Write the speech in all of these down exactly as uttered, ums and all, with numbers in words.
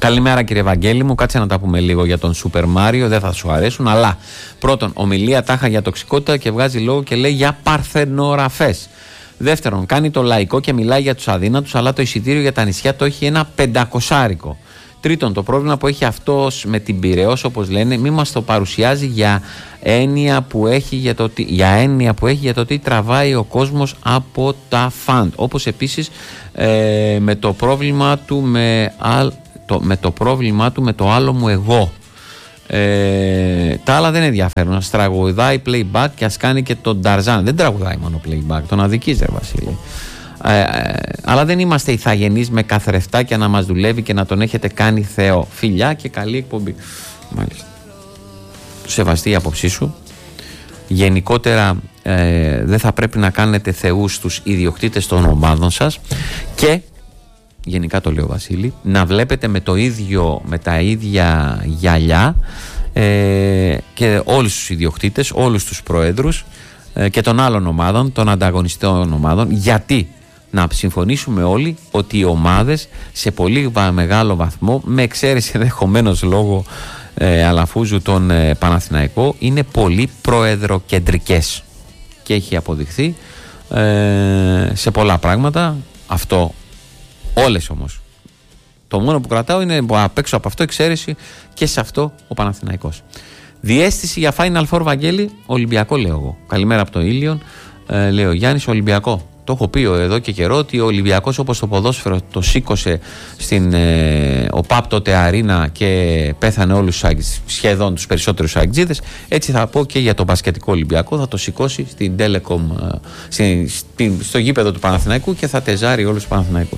Καλημέρα κύριε Βαγγέλη μου, κάτσε να τα πούμε λίγο για τον Σούπερ Μάριο, δεν θα σου αρέσουν, αλλά πρώτον, ομιλία τάχα για τοξικότητα και βγάζει λόγο και λέει για παρθενοραφές. Δεύτερον, κάνει το λαϊκό και μιλάει για τους αδύνατους, αλλά το εισιτήριο για τα νησιά το έχει ένα πεντακοσάρικο. Τρίτον, το πρόβλημα που έχει αυτός με την Πειραιώς, όπως λένε, μη μας το παρουσιάζει για έννοια που έχει για το τι, για έννοια που έχει για το τι τραβάει ο κόσμος από τα φαντ. Όπως επίσης ε, με το πρόβλημα του με, α, το, με το πρόβλημα του με το άλλο μου εγώ. Ε, τα άλλα δεν ενδιαφέρουν. Ας τραγουδάει playback και ας κάνει και τον Ταρζάν. Δεν τραγουδάει μόνο playback, τον αδικείς ρε Βασίλη. Ε, ε, αλλά δεν είμαστε ηθαγενείς με καθρεφτάκια να μας δουλεύει και να τον έχετε κάνει Θεό. Φιλιά και καλή εκπομπή. Μάλιστα. Σεβαστή η άποψή σου. Γενικότερα ε, δεν θα πρέπει να κάνετε θεούς στους ιδιοκτήτες των ομάδων σας και γενικά το λέω Βασίλη, να βλέπετε με το ίδιο, με τα ίδια γυαλιά ε, και όλους τους ιδιοκτήτες, όλους τους προέδρους ε, και των άλλων ομάδων, των ανταγωνιστών ομάδων. Γιατί να συμφωνήσουμε όλοι ότι οι ομάδες σε πολύ μεγάλο βαθμό, με εξαίρεση ενδεχομένως λόγω ε, Αλαφούζου τον ε, Παναθηναϊκό, είναι πολύ προεδροκεντρικές και έχει αποδειχθεί ε, σε πολλά πράγματα αυτό. Όλες όμως. Το μόνο που κρατάω είναι απ' έξω από αυτό εξαίρεση και σε αυτό ο Παναθηναϊκός. Διαίσθηση για Final Four Βαγγέλη, Ολυμπιακό λέω εγώ. Καλημέρα από το Ήλιον, ε, λέω Γιάννης, Ολυμπιακό. Το έχω πει εδώ και καιρό ότι ο Ολυμπιακός, όπως το ποδόσφαιρο το σήκωσε στην ε, ΟΠΑΠ τότε Αρίνα και πέθανε όλους σχεδόν τους περισσότερους αγκτζίδες, έτσι θα πω και για το μπασκετικό Ολυμπιακό, θα το σηκώσει στην Telecom, ε, στην, στο γήπεδο του Παναθηναϊκού και θα τεζάρει όλους τους Παναθηναϊκούς.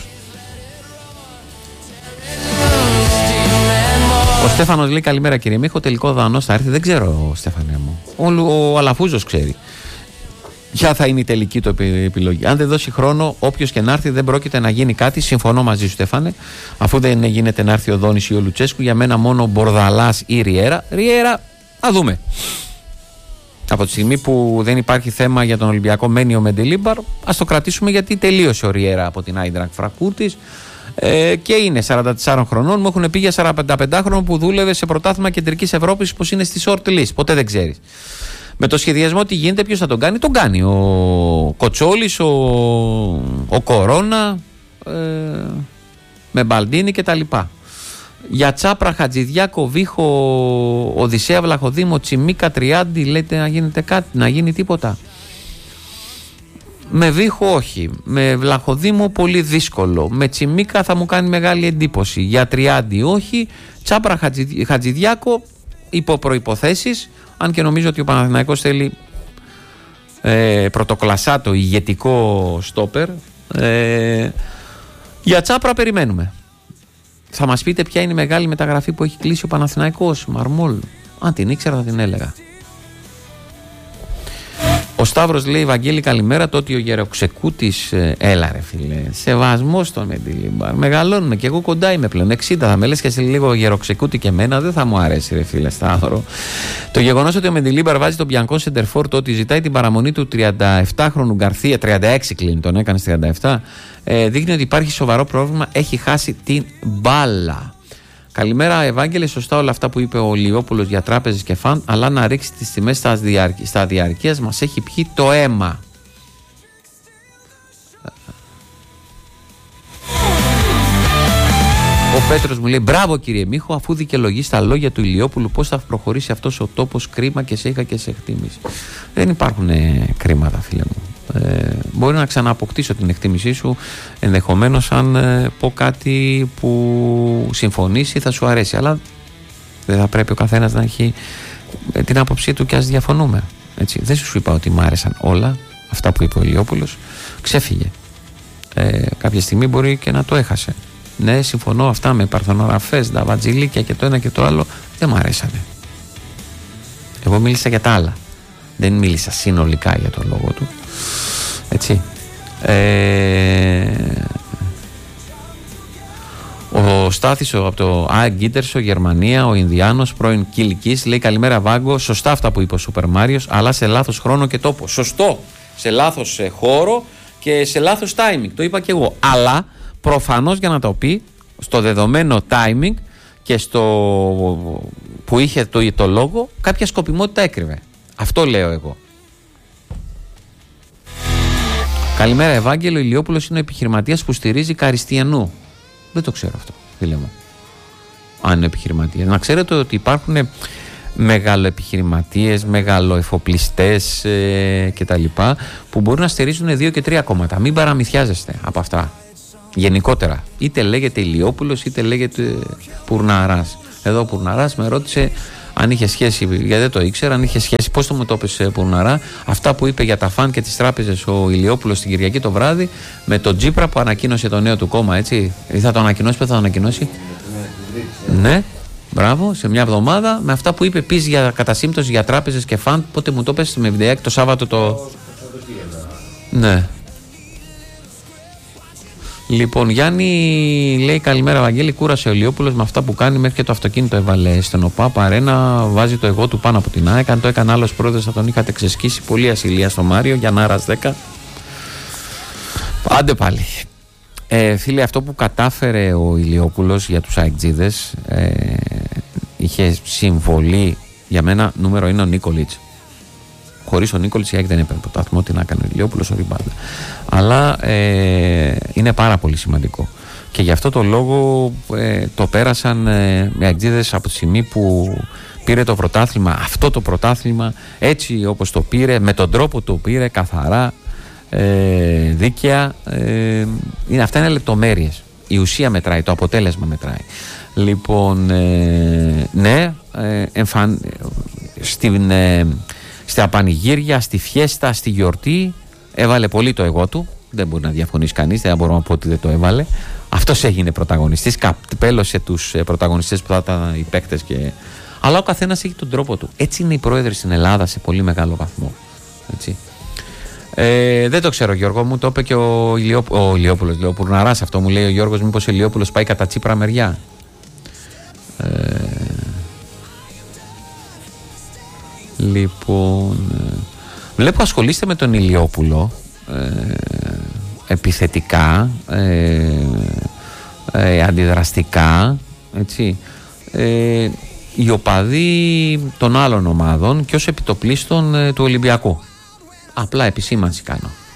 Ο Στέφανος λέει καλημέρα κύριε Μίχο, τελικό δανός θα έρθει, δεν ξέρω Στέφανε μου, ο, ο Αλαφούζος ξέρει ποια θα είναι η τελική του επιλογή. Αν δεν δώσει χρόνο, όποιος και να έρθει δεν πρόκειται να γίνει κάτι. Συμφωνώ μαζί σου Στέφανε, αφού δεν γίνεται να έρθει ο Δόνης ή ο Λουτσέσκου, για μένα μόνο Μπορδαλάς ή Ριέρα. Ριέρα, θα δούμε. Από τη στιγμή που δεν υπάρχει θέμα για τον Ολυμπιακό, μένει ο Μεντελίμπαρ, ας το κρατήσουμε γιατί τελείωσε ο Ριέρα από την Άιντραχτ Φραγκφούρτης. Ε, και είναι σαράντα τεσσάρων χρονών. Μου έχουν πει για σαρανταπεντάχρονο που δούλευε σε πρωτάθλημα Κεντρικής Ευρώπης πως είναι στη short list. Ποτέ δεν ξέρεις. Με το σχεδιασμό τι γίνεται, ποιος θα τον κάνει, τον κάνει ο Κοτσόλης, ο, ο Κορώνα, ε, με Μπαλντίνη κτλ. Για Τσάπρα, Χατζηδιάκο, Βίχο, Οδυσσέα, Βλαχοδήμο, Τσιμίκα, Τριάντη, λέτε να γίνεται κάτι, να γίνει τίποτα. Με Βίχο όχι, με Βλαχοδήμο πολύ δύσκολο, με Τσιμίκα θα μου κάνει μεγάλη εντύπωση, για Τριάντη όχι, Τσάπρα, Χατζη, Χατζηδιάκο υπό προϋποθέσεις, αν και νομίζω ότι ο Παναθηναϊκός θέλει ε, πρωτοκλασσάτο ηγετικό στόπερ. ε, για Τσάπρα περιμένουμε. Θα μας πείτε ποια είναι η μεγάλη μεταγραφή που έχει κλείσει ο Παναθηναϊκός, Μαρμόλ. Αν την ήξερα θα την έλεγα. Ο Σταύρος λέει Βαγγέλη καλημέρα, το ότι ο Γεροξεκούτης ε, έλα ρε φίλε, σεβασμός στον Μεντιλίμπαρ, μεγαλώνουμε και εγώ κοντά είμαι πλέον εξήντα, θα με λες και σε λίγο Γεροξεκούτη και εμένα δεν θα μου αρέσει ρε φίλε Σταύρο. Το γεγονός ότι ο Μεντιλίμπαρ βάζει τον Πιανκό Σεντερφόρ, το ότι ζητάει την παραμονή του τριανταεφτάχρονου Γκαρθία, τριάντα έξι κλείνει, τον έκανε τριάντα επτά, ε, δείχνει ότι υπάρχει σοβαρό πρόβλημα, έχει χάσει την μπάλα. Καλημέρα Ευάγγελε, σωστά όλα αυτά που είπε ο Λιόπουλος για τράπεζες και φαντ, αλλά να ρίξει τις τιμές στα, διαρκ... στα διαρκείας μας έχει πιει το αίμα. Ο Πέτρος μου λέει μπράβο κύριε Μίχο, αφού δικαιολογεί τα λόγια του Ηλιόπουλου πώς θα προχωρήσει αυτός ο τόπος, κρίμα και σε είχα και σε εκτίμηση. Δεν υπάρχουν ε, κρίματα φίλε μου. Ε, μπορεί να ξανααποκτήσω την εκτίμησή σου ενδεχομένως αν ε, πω κάτι που συμφωνήσει θα σου αρέσει, αλλά δεν θα πρέπει ο καθένας να έχει ε, την άποψή του και ας διαφωνούμε, έτσι. Δεν σου είπα ότι μ' άρεσαν όλα αυτά που είπε ο Ηλιόπουλος, ξέφυγε ε, κάποια στιγμή μπορεί και να το έχασε. Ναι, συμφωνώ, αυτά με παρθενογραφές, τα βατζιλίκια και το ένα και το άλλο δεν μ' αρέσανε. Εγώ μίλησα για τα άλλα, δεν μίλησα συνολικά για τον λόγο του, έτσι. ε, Ο Στάθης από το ΑΕΚ Γκίτερσο, Γερμανία, ο Ινδιάνος, πρώην Κιλικής, λέει καλημέρα Βάγκο, σωστά αυτά που είπε ο Σούπερ Μάριος, αλλά σε λάθος χρόνο και τόπο. Σωστό, σε λάθος χώρο και σε λάθος timing, το είπα και εγώ, αλλά προφανώς για να το πει στο δεδομένο timing και στο που είχε το, το λόγο κάποια σκοπιμότητα έκρυβε. Αυτό λέω εγώ. Καλημέρα Ευάγγελο, Ηλιόπουλος είναι ο επιχειρηματίας που στηρίζει Καριστιανού. Δεν το ξέρω αυτό, φίλε μου. Αν είναι επιχειρηματίας. Να ξέρετε ότι υπάρχουν μεγαλοεπιχειρηματίες, μεγαλοεφοπλιστές ε, κτλ. Που μπορούν να στηρίζουν δύο και τρία κόμματα. Μην παραμυθιάζεστε από αυτά. Γενικότερα. Είτε λέγεται Ηλιόπουλος είτε λέγεται Πουρναράς. Εδώ ο Πουρναράς με ρώτησε αν είχε σχέση, γιατί δεν το ήξερα, αν είχε σχέση, πώς το μου το έπεσε Πουρναρά, αυτά που είπε για τα φαν και τις τράπεζες ο Ηλιόπουλος την Κυριακή το βράδυ με τον Τζίπρα που ανακοίνωσε το νέο του κόμμα, έτσι. Ή θα το ανακοινώσει, πότε θα το ανακοινώσει. Ναι, μπράβο, σε μια εβδομάδα με αυτά που είπε επίσης για κατά σύμπτωση για τράπεζες και φαν. Πότε μου το έπεσε με βιντεάκι το Σάββατο το. Ναι. Λοιπόν, Γιάννη λέει καλημέρα Βαγγέλη, κούρασε ο Ηλιόπουλος με αυτά που κάνει, μέχρι και το αυτοκίνητο έβαλε στον ΟΠΑ, παρένα, βάζει το εγώ του πάνω από την ΑΕΚ. Αν το έκανε άλλος πρόεδρος θα τον είχατε ξεσκίσει. Πολύ ασυλία στο Μάριο, Γιαννάρας δέκα. Άντε πάλι. Ε, φίλε, αυτό που κατάφερε ο Ηλιόπουλος για τους αεκτζίδες, ε, είχε συμβολή, για μένα νούμερο είναι ο Νίκολιτς. Χωρίς ο Νίκολιτς η ΑΕΚ δεν έπαιρνε πρωτάθλημα, ό,τι να έκανε ο Ηλιόπουλος, ο Ριμπάντα. Αλλά ε, είναι πάρα πολύ σημαντικό. Και γι' αυτό το λόγο ε, το πέρασαν ε, οι αεκτζίδες από τη στιγμή που πήρε το πρωτάθλημα, αυτό το πρωτάθλημα, έτσι όπως το πήρε, με τον τρόπο το πήρε, καθαρά, ε, δίκαια. Ε, είναι, αυτά είναι λεπτομέρειες. Η ουσία μετράει, το αποτέλεσμα μετράει. Λοιπόν, ε, ναι, ε, εμφαν, στην... Ε, στα πανηγύρια, στη φιέστα, στη γιορτή έβαλε πολύ το εγώ του. Δεν μπορεί να διαφωνήσει κανείς, δεν μπορώ να πω ότι δεν το έβαλε. Αυτός έγινε πρωταγωνιστής, καπέλωσε τους πρωταγωνιστές που θα ήταν οι παίκτες και... Αλλά ο καθένας έχει τον τρόπο του. Έτσι είναι οι πρόεδροι στην Ελλάδα σε πολύ μεγάλο βαθμό. Έτσι. Ε, δεν το ξέρω Γιώργο, μου το είπε και ο, Ηλιόπ... ο Ηλιόπουλος, ο Πουρναράς αυτό μου λέει ο Γιώργος, μήπως ο Ηλιόπουλος πάει κατά Τσίπρα μεριά. Ε... Λοιπόν, βλέπω ασχολείστε με τον Ηλιόπουλο ε, επιθετικά, ε, ε, αντιδραστικά, έτσι. Ε, οι οπαδοί των άλλων ομάδων και ως επιτοπλίστων ε, του Ολυμπιακού. Απλά επισήμανση κάνω.